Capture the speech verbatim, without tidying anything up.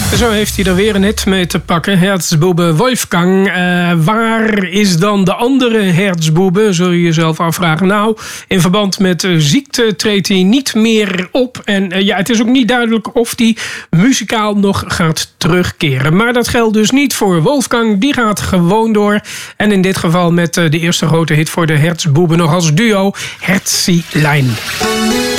Zo heeft hij er weer een hit mee te pakken. Herzbuben Wolfgang. Uh, waar is dan de andere Herzbuben, zul je jezelf afvragen. Nou, in verband met uh, ziekte treedt hij niet meer op. En uh, ja, het is ook niet duidelijk of hij muzikaal nog gaat terugkeren. Maar dat geldt dus niet voor Wolfgang. Die gaat gewoon door. En in dit geval met uh, de eerste grote hit voor de Herzbuben nog als duo, Herzilein.